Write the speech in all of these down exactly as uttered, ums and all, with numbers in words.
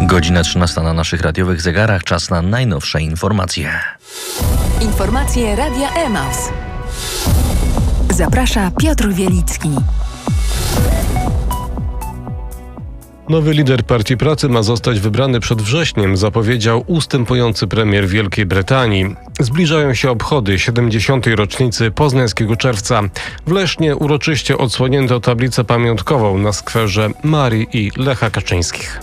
Godzina trzynasta na naszych radiowych zegarach. Czas na najnowsze informacje. Informacje Radia Emaus. Zaprasza Piotr Wielicki. Nowy lider Partii Pracy ma zostać wybrany przed wrześniem, zapowiedział ustępujący premier Wielkiej Brytanii. Zbliżają się obchody siedemdziesiątej rocznicy poznańskiego czerwca. W Lesznie uroczyście odsłonięto tablicę pamiątkową na skwerze Marii i Lecha Kaczyńskich.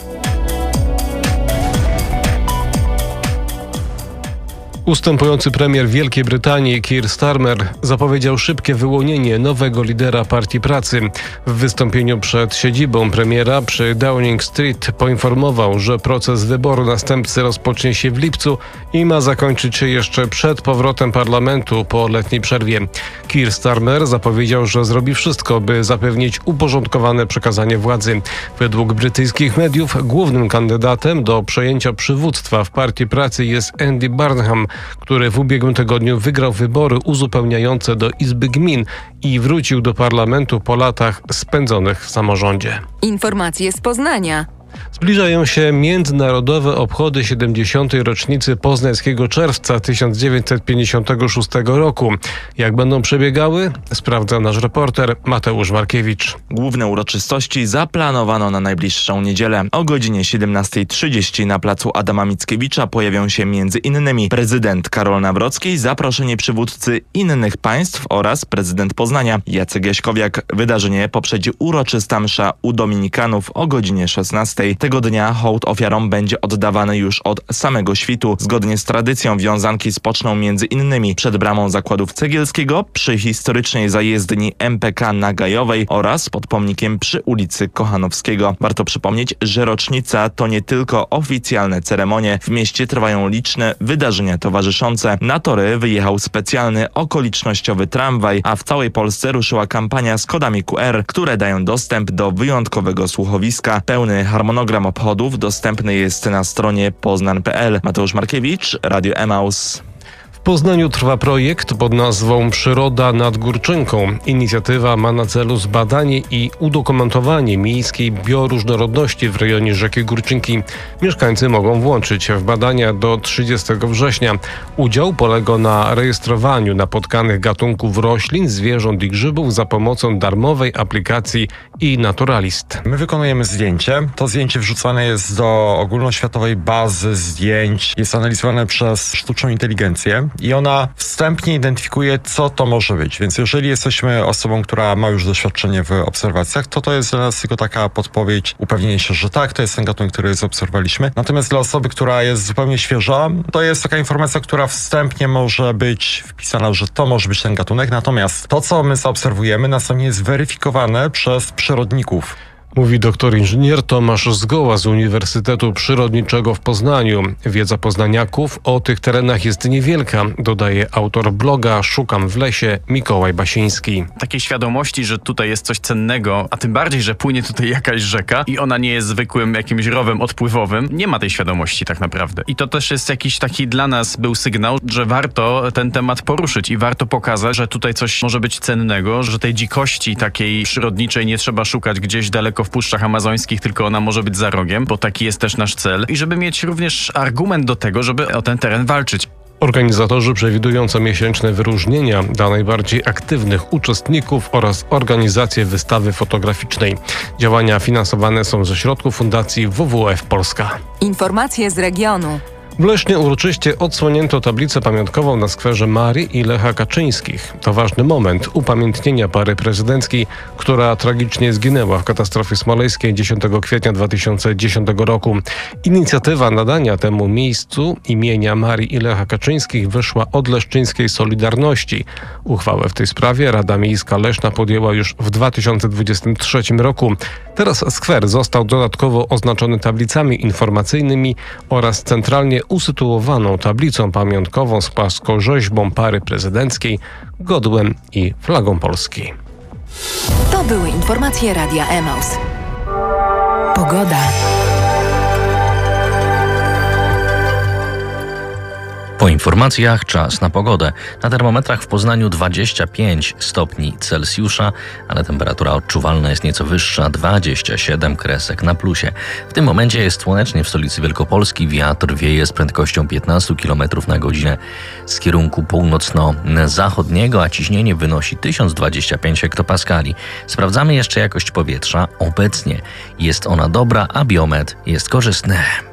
Ustępujący premier Wielkiej Brytanii Keir Starmer zapowiedział szybkie wyłonienie nowego lidera Partii Pracy. W wystąpieniu przed siedzibą premiera przy Downing Street poinformował, że proces wyboru następcy rozpocznie się w lipcu i ma zakończyć się jeszcze przed powrotem parlamentu po letniej przerwie. Keir Starmer zapowiedział, że zrobi wszystko, by zapewnić uporządkowane przekazanie władzy. Według brytyjskich mediów głównym kandydatem do przejęcia przywództwa w Partii Pracy jest Andy Burnham, który w ubiegłym tygodniu wygrał wybory uzupełniające do Izby Gmin i wrócił do parlamentu po latach spędzonych w samorządzie. Informacje z Poznania. Zbliżają się międzynarodowe obchody siedemdziesiątej rocznicy poznańskiego czerwca tysiąc dziewięćset pięćdziesiątego szóstego roku. Jak będą przebiegały? Sprawdza nasz reporter Mateusz Markiewicz. Główne uroczystości zaplanowano na najbliższą niedzielę. O godzinie siedemnastej trzydzieści na placu Adama Mickiewicza pojawią się między innymi prezydent Karol Nawrocki, zaproszeni przywódcy innych państw oraz prezydent Poznania Jacek Jaśkowiak. Wydarzenie poprzedzi uroczysta msza u dominikanów o godzinie szesnastej. Tego dnia hołd ofiarom będzie oddawany już od samego świtu. Zgodnie z tradycją wiązanki spoczną między innymi przed bramą Zakładów Cegielskiego, przy historycznej zajezdni M P K na Gajowej oraz pod pomnikiem przy ulicy Kochanowskiego. Warto przypomnieć, że rocznica to nie tylko oficjalne ceremonie. W mieście trwają liczne wydarzenia towarzyszące. Na tory wyjechał specjalny okolicznościowy tramwaj, a w całej Polsce ruszyła kampania z kodami Q R, które dają dostęp do wyjątkowego słuchowiska. Pełny harmonogram obchodów dostępny jest na stronie poznań kropka p l. Mateusz Markiewicz, Radio Emaus. W Poznaniu trwa projekt pod nazwą Przyroda nad Górczynką. Inicjatywa ma na celu zbadanie i udokumentowanie miejskiej bioróżnorodności w rejonie rzeki Górczynki. Mieszkańcy mogą włączyć się w badania do trzydziestego września. Udział polega na rejestrowaniu napotkanych gatunków roślin, zwierząt i grzybów za pomocą darmowej aplikacji iNaturalist. My wykonujemy zdjęcie. To zdjęcie wrzucane jest do ogólnoświatowej bazy zdjęć. Jest analizowane przez sztuczną inteligencję. I ona wstępnie identyfikuje, co to może być. Więc jeżeli jesteśmy osobą, która ma już doświadczenie w obserwacjach, to to jest dla nas tylko taka podpowiedź, upewnienie się, że tak, to jest ten gatunek, który zaobserwowaliśmy. Natomiast dla osoby, która jest zupełnie świeża, to jest taka informacja, która wstępnie może być wpisana, że to może być ten gatunek. Natomiast to, co my zaobserwujemy, następnie jest weryfikowane przez przyrodników. Mówi doktor inżynier Tomasz Zgoła z Uniwersytetu Przyrodniczego w Poznaniu. Wiedza poznaniaków o tych terenach jest niewielka, dodaje autor bloga Szukam w lesie Mikołaj Basiński. Takiej świadomości, że tutaj jest coś cennego, a tym bardziej, że płynie tutaj jakaś rzeka i ona nie jest zwykłym jakimś rowem odpływowym, nie ma tej świadomości tak naprawdę. I to też jest jakiś taki dla nas był sygnał, że warto ten temat poruszyć i warto pokazać, że tutaj coś może być cennego, że tej dzikości takiej przyrodniczej nie trzeba szukać gdzieś daleko w Puszczach Amazońskich, tylko ona może być za rogiem, bo taki jest też nasz cel i żeby mieć również argument do tego, żeby o ten teren walczyć. Organizatorzy przewidują comiesięczne wyróżnienia dla najbardziej aktywnych uczestników oraz organizację wystawy fotograficznej. Działania finansowane są ze środków Fundacji W W F Polska. Informacje z regionu. W Lesznie uroczyście odsłonięto tablicę pamiątkową na skwerze Marii i Lecha Kaczyńskich. To ważny moment upamiętnienia pary prezydenckiej, która tragicznie zginęła w katastrofie smoleńskiej dziesiątego kwietnia dwa tysiące dziesiątego roku. Inicjatywa nadania temu miejscu imienia Marii i Lecha Kaczyńskich wyszła od leszczyńskiej Solidarności. Uchwałę w tej sprawie Rada Miejska Leszna podjęła już w dwa tysiące dwudziestym trzecim roku. Teraz skwer został dodatkowo oznaczony tablicami informacyjnymi oraz centralnie usytuowaną tablicą pamiątkową z płaskorzeźbą pary prezydenckiej, godłem i flagą Polski. To były informacje Radia Emaus. Pogoda. Po informacjach czas na pogodę. Na termometrach w Poznaniu dwadzieścia pięć stopni Celsjusza, ale temperatura odczuwalna jest nieco wyższa, dwadzieścia siedem kresek na plusie. W tym momencie jest słonecznie w stolicy Wielkopolski. Wiatr wieje z prędkością piętnaście kilometrów na godzinę z kierunku północno-zachodniego, a ciśnienie wynosi tysiąc dwadzieścia pięć hektopaskali. Sprawdzamy jeszcze jakość powietrza. Obecnie jest ona dobra, a biometr jest korzystny.